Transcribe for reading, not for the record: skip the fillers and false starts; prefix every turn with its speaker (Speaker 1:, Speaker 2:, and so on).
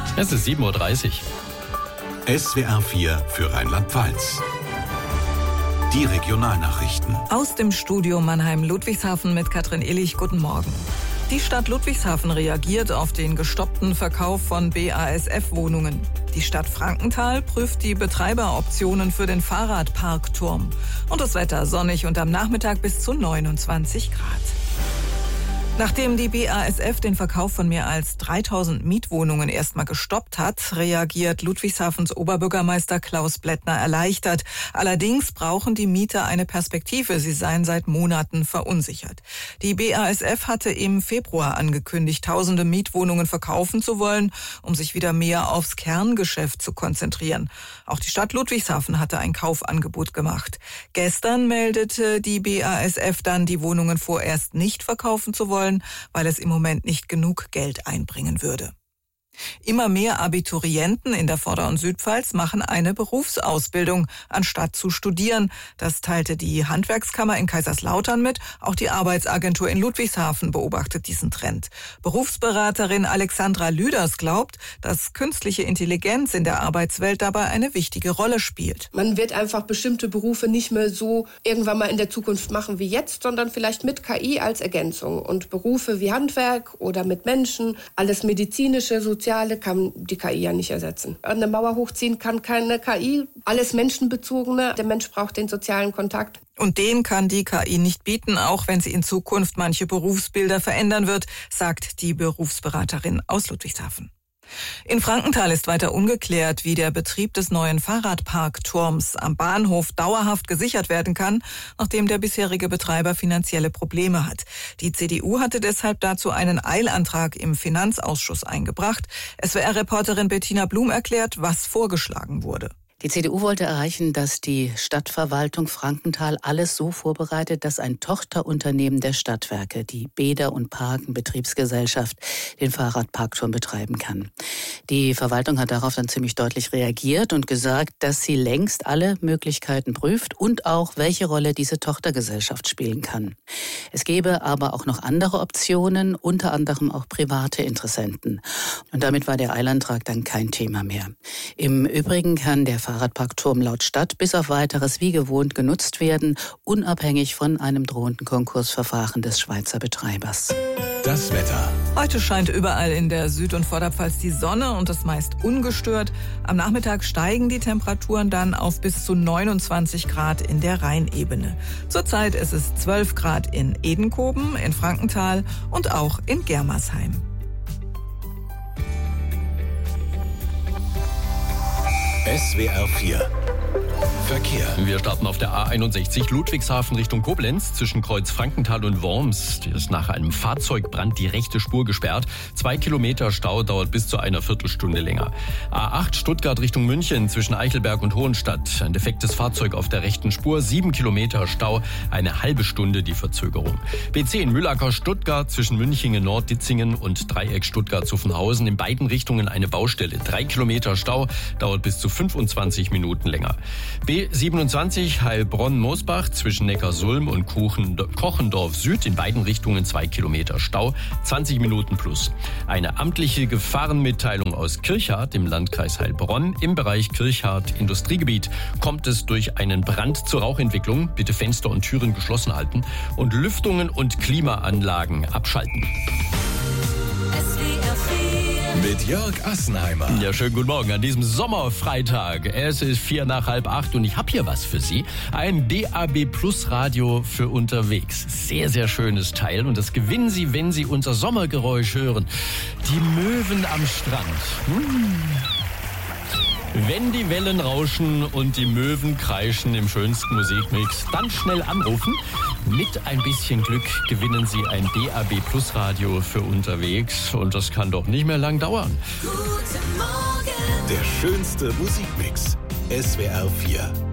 Speaker 1: Es ist 7:30 Uhr.
Speaker 2: SWR 4 für Rheinland-Pfalz. Die Regionalnachrichten.
Speaker 3: Aus dem Studio Mannheim-Ludwigshafen mit Katrin Illich. Guten Morgen. Die Stadt Ludwigshafen reagiert auf den gestoppten Verkauf von BASF-Wohnungen. Die Stadt Frankenthal prüft die Betreiberoptionen für den Fahrradparkturm. Und das Wetter sonnig und am Nachmittag bis zu 29 Grad. Nachdem die BASF den Verkauf von mehr als 3000 Mietwohnungen erstmal gestoppt hat, reagiert Ludwigshafens Oberbürgermeister Klaus Blättner erleichtert. Allerdings brauchen die Mieter eine Perspektive. Sie seien seit Monaten verunsichert. Die BASF hatte im Februar angekündigt, tausende Mietwohnungen verkaufen zu wollen, um sich wieder mehr aufs Kerngeschäft zu konzentrieren. Auch die Stadt Ludwigshafen hatte ein Kaufangebot gemacht. Gestern meldete die BASF dann, die Wohnungen vorerst nicht verkaufen zu wollen, weil es im Moment nicht genug Geld einbringen würde. Immer mehr Abiturienten in der Vorder- und Südpfalz machen eine Berufsausbildung, anstatt zu studieren. Das teilte die Handwerkskammer in Kaiserslautern mit. Auch die Arbeitsagentur in Ludwigshafen beobachtet diesen Trend. Berufsberaterin Alexandra Lüders glaubt, dass künstliche Intelligenz in der Arbeitswelt dabei eine wichtige Rolle spielt.
Speaker 4: Man wird einfach bestimmte Berufe nicht mehr so irgendwann mal in der Zukunft machen wie jetzt, sondern vielleicht mit KI als Ergänzung. Und Berufe wie Handwerk oder mit Menschen, alles medizinische, soziale kann die KI ja nicht ersetzen. Eine Mauer hochziehen kann keine KI, alles menschenbezogene. Der Mensch braucht den sozialen Kontakt.
Speaker 3: Und den kann die KI nicht bieten, auch wenn sie in Zukunft manche Berufsbilder verändern wird, sagt die Berufsberaterin aus Ludwigshafen. In Frankenthal ist weiter ungeklärt, wie der Betrieb des neuen Fahrradparkturms am Bahnhof dauerhaft gesichert werden kann, nachdem der bisherige Betreiber finanzielle Probleme hat. Die CDU hatte deshalb dazu einen Eilantrag im Finanzausschuss eingebracht. SWR-Reporterin Bettina Blum erklärt, was vorgeschlagen wurde.
Speaker 5: Die CDU wollte erreichen, dass die Stadtverwaltung Frankenthal alles so vorbereitet, dass ein Tochterunternehmen der Stadtwerke, die Bäder- und Parken-Betriebsgesellschaft, den Fahrradparkturm betreiben kann. Die Verwaltung hat darauf dann ziemlich deutlich reagiert und gesagt, dass sie längst alle Möglichkeiten prüft und auch, welche Rolle diese Tochtergesellschaft spielen kann. Es gäbe aber auch noch andere Optionen, unter anderem auch private Interessenten. Und damit war der Eilantrag dann kein Thema mehr. Im Übrigen kann der Fahrradparkturm laut Stadt bis auf Weiteres wie gewohnt genutzt werden, unabhängig von einem drohenden Konkursverfahren des Schweizer Betreibers.
Speaker 2: Das Wetter.
Speaker 3: Heute scheint überall in der Süd- und Vorderpfalz die Sonne und das meist ungestört. Am Nachmittag steigen die Temperaturen dann auf bis zu 29 Grad in der Rheinebene. Zurzeit ist es 12 Grad in Edenkoben, in Frankenthal und auch in Germersheim.
Speaker 2: SWR 4 Verkehr.
Speaker 1: Wir starten auf der A61 Ludwigshafen Richtung Koblenz zwischen Kreuz Frankenthal und Worms. Die ist nach einem Fahrzeugbrand die rechte Spur gesperrt. 2 Kilometer Stau, dauert bis zu einer Viertelstunde länger. A8 Stuttgart Richtung München zwischen Eichelberg und Hohenstadt. Ein defektes Fahrzeug auf der rechten Spur. 7 Kilometer Stau, eine halbe Stunde die Verzögerung. B10 Mühlacker Stuttgart zwischen Münchingen Nord-Ditzingen und Dreieck Stuttgart-Zuffenhausen. In beiden Richtungen eine Baustelle. 3 Kilometer Stau, dauert bis zu 25 Minuten länger. B27 Heilbronn-Mosbach zwischen Neckarsulm und Kochendorf Süd, in beiden Richtungen 2 Kilometer Stau, 20 Minuten plus. Eine amtliche Gefahrenmitteilung aus Kirchhardt im Landkreis Heilbronn. Im Bereich Kirchhardt Industriegebiet kommt es durch einen Brand zur Rauchentwicklung. Bitte Fenster und Türen geschlossen halten und Lüftungen und Klimaanlagen abschalten.
Speaker 2: Mit Jörg Assenheimer.
Speaker 1: Ja, schönen guten Morgen an diesem Sommerfreitag. Es ist 7:45 und ich habe hier was für Sie. Ein DAB Plus Radio für unterwegs. Sehr, sehr schönes Teil und das gewinnen Sie, wenn Sie unser Sommergeräusch hören. Die Möwen am Strand. Wenn die Wellen rauschen und die Möwen kreischen im schönsten Musikmix, dann schnell anrufen. Mit ein bisschen Glück gewinnen Sie ein DAB Plus Radio für unterwegs. Und das kann doch nicht mehr lang dauern.
Speaker 2: Guten Morgen. Der schönste Musikmix. SWR 4.